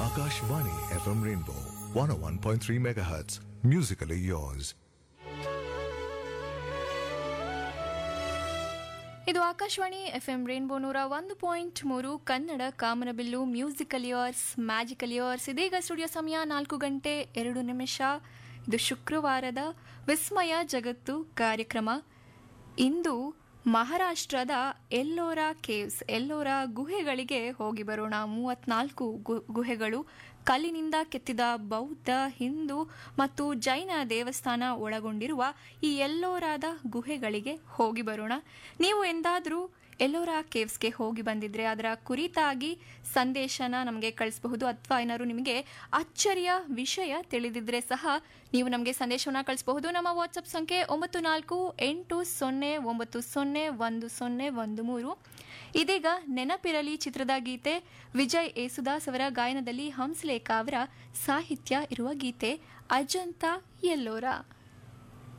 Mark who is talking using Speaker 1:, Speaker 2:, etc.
Speaker 1: Akashvani FM Rainbow 101.3 MHz. Musically yours.
Speaker 2: ಇದು Akashvani FM rainbow 101.3 Kannada ಕಾಮನಬಿಲ್ಲು musical years magical years. ಇದೀಗ studio ಸಮಯ 4:02. ಇದು ಶುಕ್ರವಾರದ ವಿಸ್ಮಯ ಜಗತ್ತು ಕಾರ್ಯಕ್ರಮ. ಇಂದು ಮಹಾರಾಷ್ಟ್ರದ ಎಲ್ಲೋರಾ ಕೇವ್ಸ್, ಎಲ್ಲೋರಾ ಗುಹೆಗಳಿಗೆ ಹೋಗಿ ಬರೋಣ. 34 ಗುಹೆಗಳು, ಕಲ್ಲಿನಿಂದ ಕೆತ್ತಿದ ಬೌದ್ಧ, ಹಿಂದೂ ಮತ್ತು ಜೈನ ದೇವಸ್ಥಾನ ಒಳಗೊಂಡಿರುವ ಈ ಎಲ್ಲೋರಾದ ಗುಹೆಗಳಿಗೆ ಹೋಗಿ ಬರೋಣ. ನೀವು ಎಂದಾದರೂ ಎಲ್ಲೋರಾ ಕೇವ್ಸ್ಗೆ ಹೋಗಿ ಬಂದಿದ್ರೆ ಅದರ ಕುರಿತಾಗಿ ಸಂದೇಶನ ನಮಗೆ ಕಳಿಸಬಹುದು. ಅಥವಾ ಏನಾದ್ರು ನಿಮಗೆ ಅಚ್ಚರಿಯ ವಿಷಯ ತಿಳಿದಿದ್ರೆ ಸಹ ನೀವು ನಮಗೆ ಸಂದೇಶವನ್ನು ಕಳಿಸಬಹುದು. ನಮ್ಮ ವಾಟ್ಸಪ್ ಸಂಖ್ಯೆ 9480901013. ಇದೀಗ ನೆನಪಿರಲಿ ಚಿತ್ರದ ಗೀತೆ, ವಿಜಯ್ ಯೇಸುದಾಸ್ ಅವರ ಗಾಯನದಲ್ಲಿ ಹಂಸಲೇಖ ಅವರ ಸಾಹಿತ್ಯ ಇರುವ ಗೀತೆ ಅಜಂತಾ ಎಲ್ಲೋರಾ.